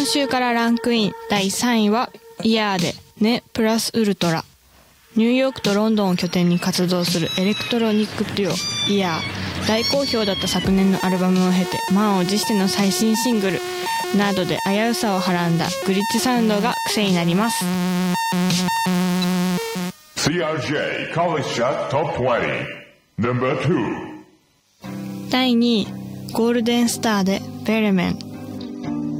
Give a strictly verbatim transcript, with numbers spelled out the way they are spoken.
今週からランクインだいさんいはイヤーでネプラスウルトラ。ニューヨークとロンドンを拠点に活動するエレクトロニックデュオイヤー。大好評だった昨年のアルバムを経て満を持しての最新シングルなどで危うさをはらんだグリッチサウンドが癖になります。 シーアールジェイ College Shot Top にじゅう ナンバーツー。 だいにいゴールデンスターでベルメン。